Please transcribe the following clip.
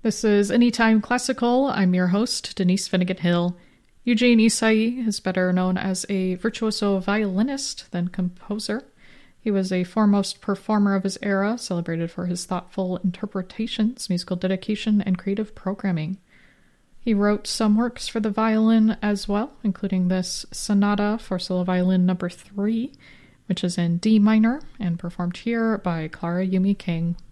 This is Anytime Classical. I'm your host, Denise Finnegan Hill. Eugene Isai is better known as a virtuoso violinist than composer. He was a foremost performer of his era, celebrated for his thoughtful interpretations, musical dedication, and creative programming. He wrote some works for the violin as well, including this Sonata for Solo Violin No. 3, which is in D minor and performed here by Clara Yumi King.